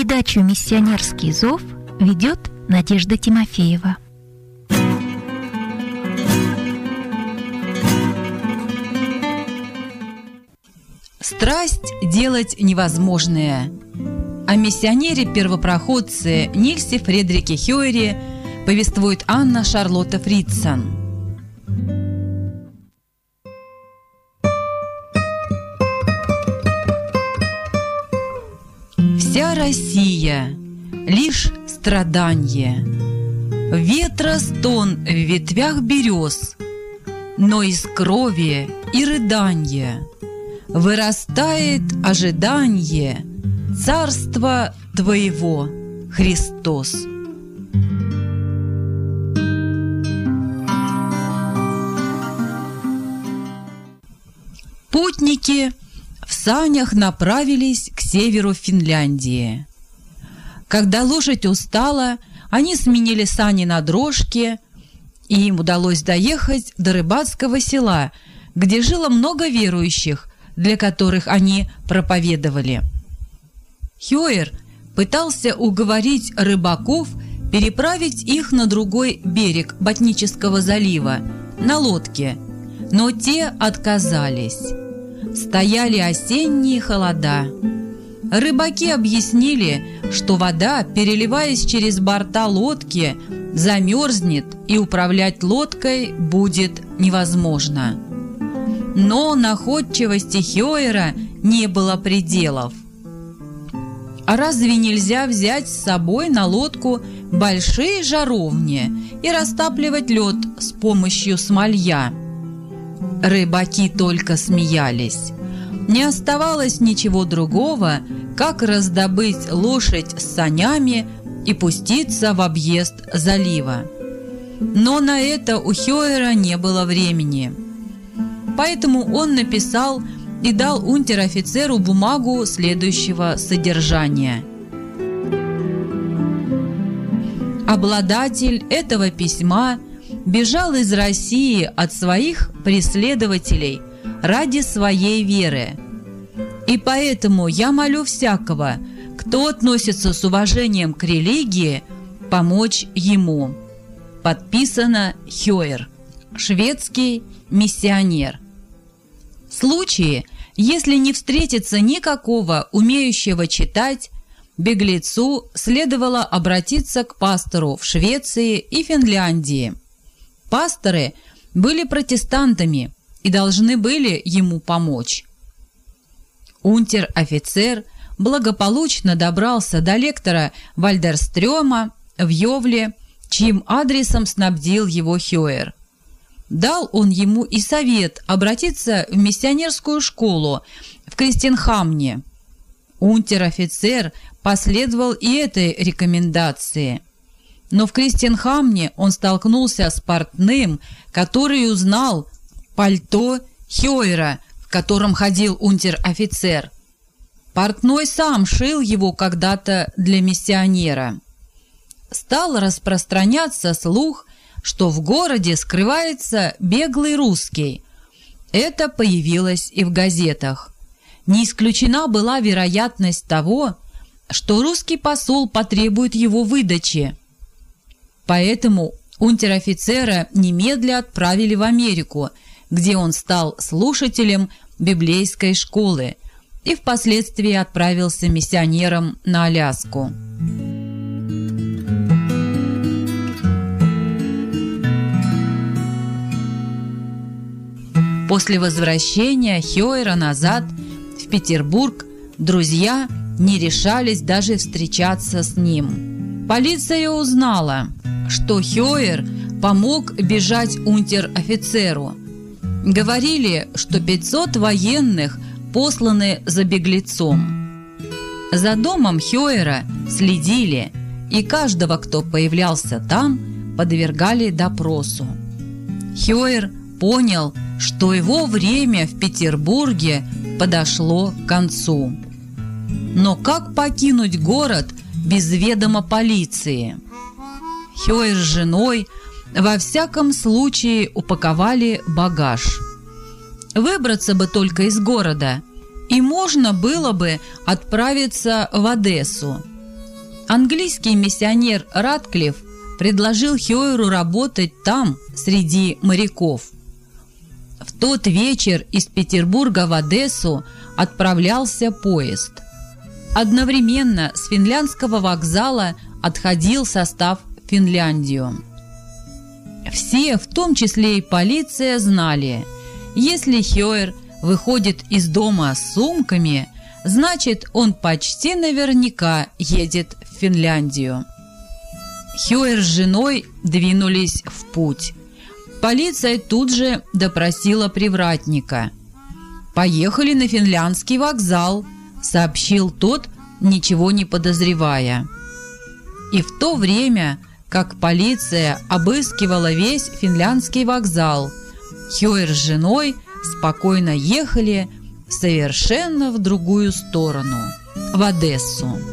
Передачу «Миссионерский зов» ведет Надежда Тимофеева. Страсть делать невозможное. О миссионере-первопроходце Нильсе Фредерике Хёере повествует Анна Шарлотта Фридсон. Вся Россия — лишь страданье, ветра стон в ветвях берез, но из крови и рыданья вырастает ожиданье Царства Твоего, Христос. Путники в санях направились к северу Финляндии. Когда лошадь устала, они сменили сани на дрожки, и им удалось доехать до рыбацкого села, где жило много верующих, для которых они проповедовали. Хёер пытался уговорить рыбаков переправить их на другой берег Ботнического залива на лодке, но те отказались. Стояли осенние холода. Рыбаки объяснили, что вода, переливаясь через борта лодки, замерзнет и управлять лодкой будет невозможно. Но находчивости Хёера не было пределов. А разве нельзя взять с собой на лодку большие жаровни и растапливать лед с помощью смолья? Рыбаки только смеялись. Не оставалось ничего другого, как раздобыть лошадь с санями и пуститься в объезд залива. Но на это у Хёера не было времени. Поэтому он написал и дал унтер-офицеру бумагу следующего содержания. Обладатель этого письма бежал из России от своих преследователей ради своей веры. И поэтому я молю всякого, кто относится с уважением к религии, помочь ему. Подписано Хёер, шведский миссионер. В случае, если не встретится никакого умеющего читать, беглецу следовало обратиться к пастору в Швеции и Финляндии. Пасторы были протестантами и должны были ему помочь. Унтер-офицер благополучно добрался до лектора Вальдерстрёма в Йовле, чьим адресом снабдил его Хёер. Дал он ему и совет обратиться в миссионерскую школу в Кристинхамне. Унтер-офицер последовал и этой рекомендации. Но в Кристинхамне он столкнулся с портным, который узнал пальто Хёера, в котором ходил унтер-офицер. Портной сам шил его когда-то для миссионера. Стал распространяться слух, что в городе скрывается беглый русский. Это появилось и в газетах. Не исключена была вероятность того, что русский посол потребует его выдачи. Поэтому унтер-офицера немедля отправили в Америку, где он стал слушателем библейской школы и впоследствии отправился миссионером на Аляску. После возвращения Хёера назад в Петербург друзья не решались даже встречаться с ним. Полиция узнала, что Хёер помог бежать унтер-офицеру. Говорили, что 500 военных посланы за беглецом. За домом Хёера следили, и каждого, кто появлялся там, подвергали допросу. Хёер понял, что его время в Петербурге подошло к концу. Но как покинуть город без ведома полиции? Хёер с женой во всяком случае упаковали багаж. Выбраться бы только из города, и можно было бы отправиться в Одессу. Английский миссионер Ратклифф предложил Хьойеру работать там, среди моряков. В тот вечер из Петербурга в Одессу отправлялся поезд. Одновременно с финляндского вокзала отходил состав в Финляндию. Все, в том числе и полиция, знали, если Хьойер выходит из дома с сумками, значит, он почти наверняка едет в Финляндию. Хьойер с женой двинулись в путь. Полиция тут же допросила привратника. «Поехали на финляндский вокзал», — сообщил тот, ничего не подозревая. И в то время, как полиция обыскивала весь финляндский вокзал, Хьойер с женой спокойно ехали совершенно в другую сторону, в Одессу.